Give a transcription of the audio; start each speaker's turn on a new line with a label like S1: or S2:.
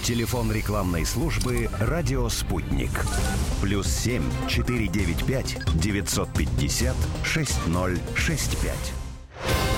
S1: Телефон рекламной службы «Радио Спутник». +7 495 950 6065.